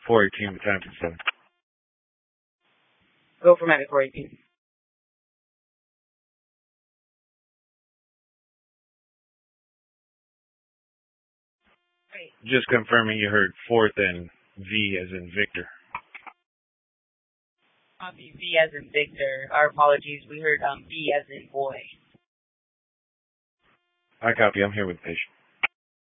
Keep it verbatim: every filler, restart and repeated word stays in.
four eighteen, but time for seven. Go for Medic four eighteen. Just confirming you heard fourth and V as in Victor. Copy, V as in Victor. Our apologies. We heard um, B as in boy. I copy. I'm here with the patient.